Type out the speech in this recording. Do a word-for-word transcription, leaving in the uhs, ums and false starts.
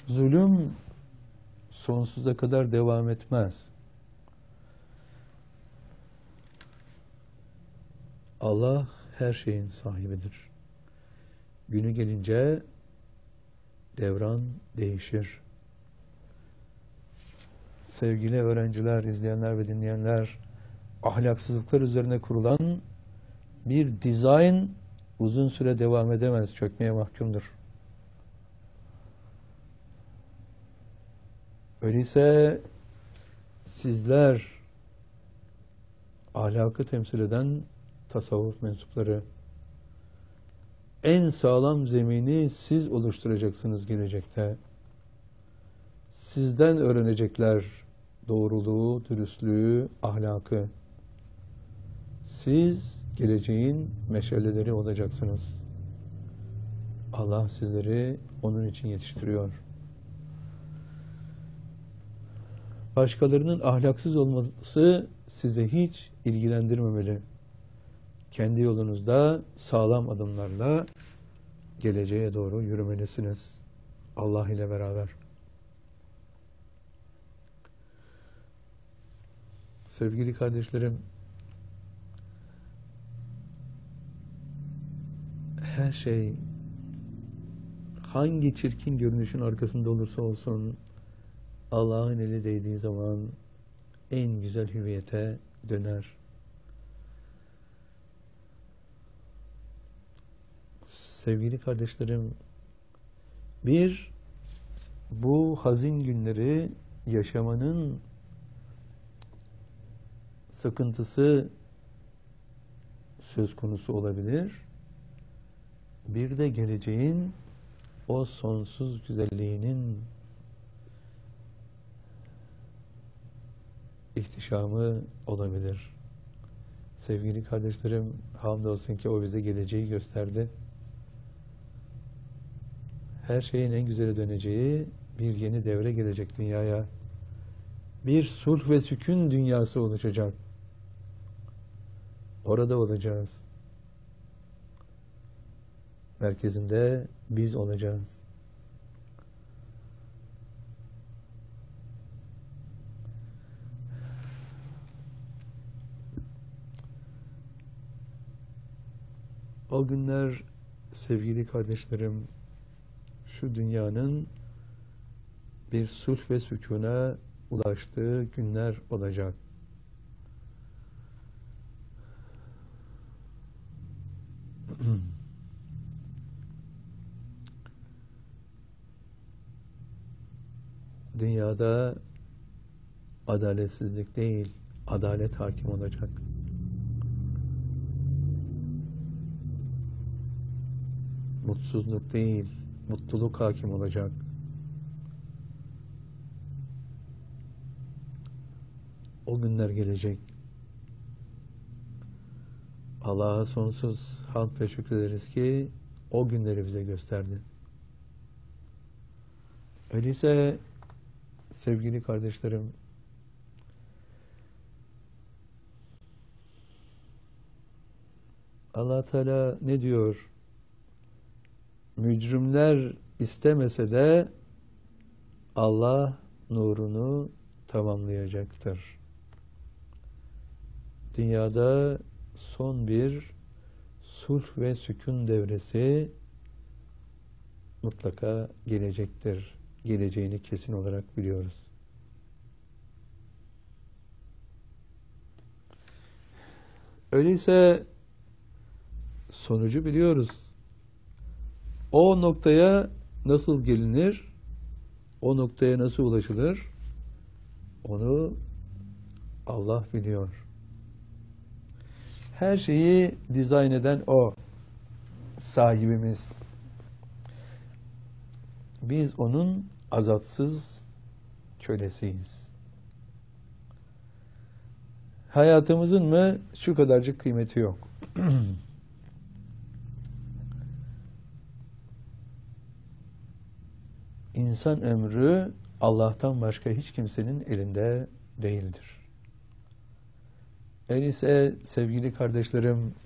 Zulüm sonsuza kadar devam etmez. Allah her şeyin sahibidir. Günü gelince devran değişir. Sevgili öğrenciler, izleyenler ve dinleyenler, ahlaksızlıklar üzerine kurulan bir dizayn uzun süre devam edemez, çökmeye mahkumdur. Öyleyse sizler ahlakı temsil eden tasavvuf mensupları, en sağlam zemini siz oluşturacaksınız gelecekte. Sizden öğrenecekler doğruluğu, dürüstlüğü, ahlakı. Siz geleceğin meşaleleri olacaksınız. Allah sizleri onun için yetiştiriyor. Başkalarının ahlaksız olması size hiç ilgilendirmemeli. Kendi yolunuzda sağlam adımlarla geleceğe doğru yürümelisiniz. Allah ile beraber. Sevgili kardeşlerim, her şey hangi çirkin görünüşün arkasında olursa olsun Allah'ın eli değdiği zaman en güzel hüviyete döner. Sevgili kardeşlerim, bir, bu hazin günleri yaşamanın sıkıntısı söz konusu olabilir. Bir de geleceğin o sonsuz güzelliğinin ihtişamı olabilir. Sevgili kardeşlerim, hamdolsun ki o bize geleceği gösterdi. Her şeyin en güzeli döneceği bir yeni devre gelecek dünyaya. Bir sulh ve sükun dünyası oluşacak. Orada olacağız. Merkezinde biz olacağız. O günler sevgili kardeşlerim, şu dünyanın bir sulh ve sükûna ulaştığı günler olacak. Dünyada adaletsizlik değil, adalet hakim olacak. Mutsuzluk değil, mutluluk hakim olacak. O günler gelecek. Allah'a sonsuz hamd ve şükrederiz ki o günleri bize gösterdi. Öyleyse sevgili kardeşlerim, Allah Teala ne diyor? Mücrimler istemese de Allah nurunu tamamlayacaktır. Dünyada son bir sulh ve sükun devresi mutlaka gelecektir. Geleceğini kesin olarak biliyoruz. Öyleyse sonucu biliyoruz. O noktaya nasıl gelinir? O noktaya nasıl ulaşılır? Onu Allah biliyor. Her şeyi dizayn eden O. Sahibimiz. Biz onun azatsız kölesiyiz. Hayatımızın mı şu kadarcık kıymeti yok. İnsan ömrü Allah'tan başka hiç kimsenin elinde değildir. Öyleyse sevgili kardeşlerim,